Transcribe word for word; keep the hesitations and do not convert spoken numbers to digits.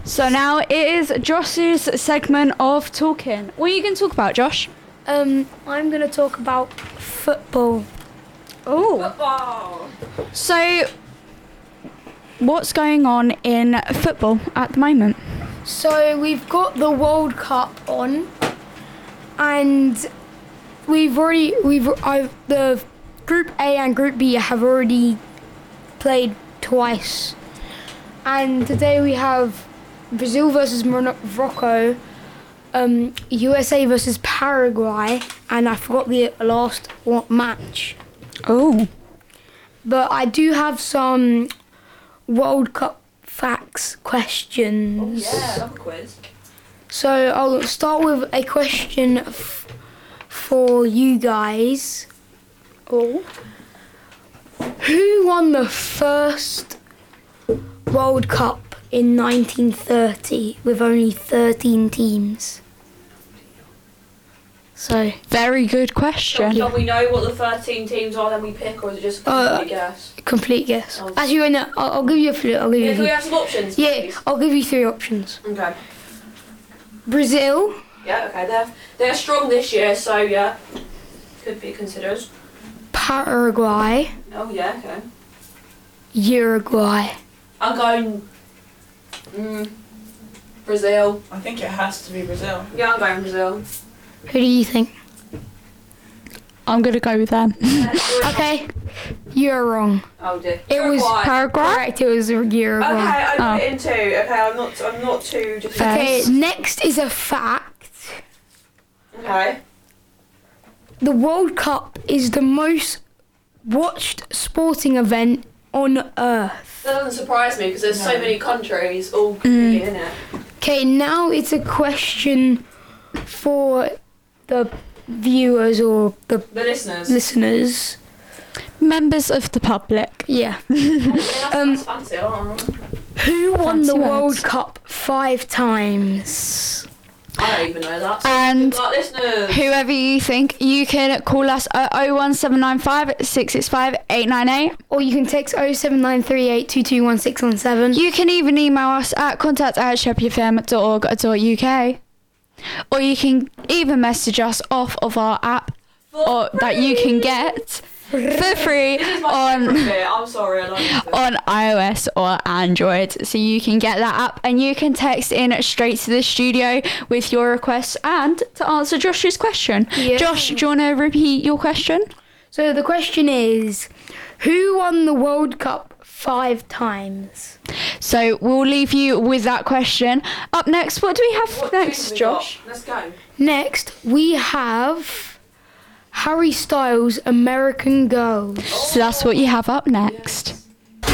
So now it is Josh's segment of talking. What are you going to talk about, Josh? Um, I'm going to talk about football. Oh. Football. So, what's going on in football at the moment? So we've got the World Cup on, and we've already we've I've, the Group A and Group B have already played twice, and today we have Brazil versus Morocco, um, U S A versus Paraguay, and I forgot the last one match. Oh. But I do have some World Cup facts questions. Oh, yeah, I love a quiz. So I'll start with a question f- for you guys. Oh. Who won the first World Cup in nineteen thirty with only thirteen teams? So, Very good Shall, question. shall we know what the thirteen teams are, then we pick, or is it just a Uh, complete guess? complete guess. Oh. Actually, wait, no, I'll, I'll give you a few. I'll give Yeah, you. do we a have some options? few. Yeah, please? I'll give you three options. Okay. Brazil, Yeah, okay, they're, they're strong this year, so yeah. Could be considered. Paraguay, Oh, yeah, okay. Uruguay. I'm going. Mm, Brazil. I think it has to be Brazil. Yeah, I'm going Brazil. Who do you think? I'm going to go with them. Okay, you're wrong. Oh dear. It was Uruguay. Paraguay? Correct, it was Uruguay. Okay, I put Oh. it in two. Okay, I'm not. I'm not too. Just Okay, Yes. next is a fact. Okay. The World Cup is the most watched sporting event on Earth. That doesn't surprise me because there's so No. many countries all competing in it. Okay, now it's a question for the viewers or the The listeners. listeners. Members of the public. Yeah. That's, Um, that's fancy. I don't know. Who won the Fancy words. World Cup five times? I don't even know that. So And good luck, listeners. whoever you think, you can call us at oh one seven nine five, six six five, eight nine eight. Or you can text oh seven nine three eight two two one six one seven. You can even email us at contact at sheppey f m dot org dot u k. Or you can even message us off of our app or that you can get for free This is my favourite on bit. I'm sorry. I love this. on iOS or Android. So you can get that app and you can text in straight to the studio with your requests and to answer Josh's question. Yeah. Josh, do you want to repeat your question? So the question is, who won the World Cup five times? So we'll leave you with that question. Up next, what do we have What tunes next, we Josh? got? Let's go. Next, we have Harry Styles' American Girl. So that's what you have up next.